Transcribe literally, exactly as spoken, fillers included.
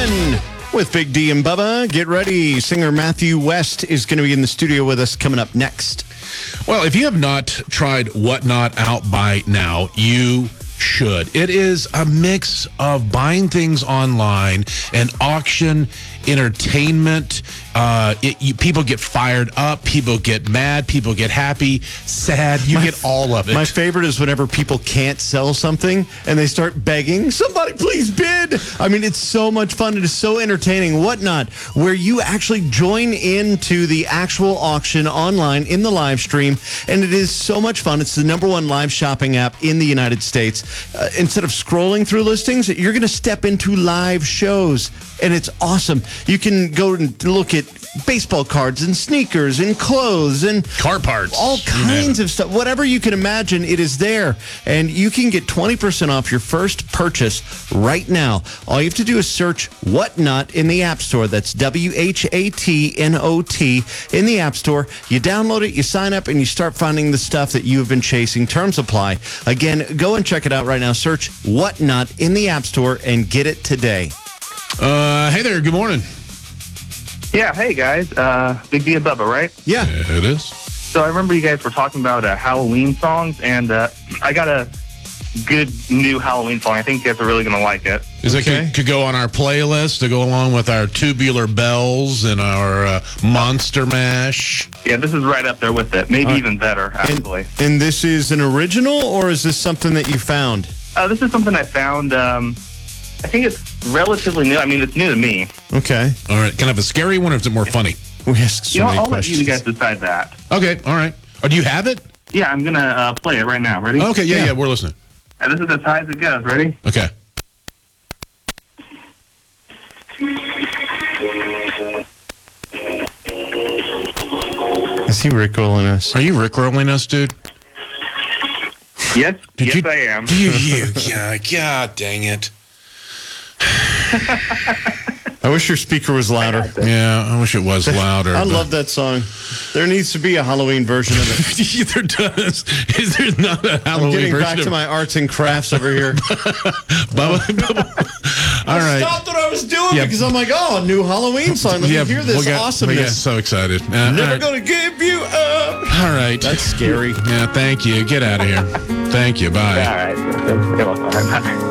ten with Big D and Bubba. Get ready. Singer Matthew West is going to be in the studio with us coming up next. Well, if you have not tried Whatnot out by now, you should. It is a mix of buying things online and auction, entertainment. Uh, it, you, people get fired up, people get mad, people get happy, sad. You My- get all of it. My favorite is whenever people can't sell something and they start begging, somebody please bid. I mean, it's so much fun. It is so entertaining. Whatnot, where you actually join into the actual auction online in the live stream, and it is so much fun. It's the number one live shopping app in the United States. Uh, instead of scrolling through listings, you're going to step into live shows, and it's awesome. You can go and look at baseball cards and sneakers and clothes and car parts, all kinds of stuff. Whatever you can imagine, it is there. And you can get twenty percent off your first purchase right now. All you have to do is search Whatnot in the App Store. That's W H A T N O T in the App Store. You download it, you sign up, and you start finding the stuff that you have been chasing. Terms apply. Again, go and check it out right now. Search Whatnot in the App Store and get it today. Uh, hey there, good morning. Yeah, hey guys, uh, Big D and Bubba, right? Yeah. It is. So I remember you guys were talking about uh, Halloween songs, and uh, I got a good new Halloween song. I think you guys are really going to like it. Is Okay. it could, could go on our playlist to go along with our Tubular Bells and our uh, Monster Mash? Yeah, this is right up there with it. Maybe Uh, even better, And, actually. and this is an original, or is this something that you found? Uh, this is something I found. Um, I think it's relatively new. I mean, it's new to me. Okay. All right, can I have a scary one or is it more funny? We ask so You know, many I'll let questions. you guys decide that. Okay, all right. Oh, do you have it? Yeah, I'm going to uh, play it right now. Ready? Okay, yeah, Yeah. yeah, we're listening. And this is as high as it goes. Ready? Okay. Is he rickrolling us? Are you rickrolling us, dude? Yes, Did yes you, I am. Do you, you, yeah, God dang it. I wish your speaker was louder. Yeah, I wish it was louder. I but- love that song. There needs to be a Halloween version of it. there does. Is there not a I'm Halloween getting version back of to my arts and crafts over here. Bubba? Bubba. All I right. stopped what I was doing Yeah. because I'm like, oh, a new Halloween song. Let Yeah, me hear we this got- We got awesomeness. so excited. Uh, Never all right. gonna give you up. All right. That's scary. Yeah, thank you. Get out of here. Thank you. Bye. All right. You're welcome. Bye.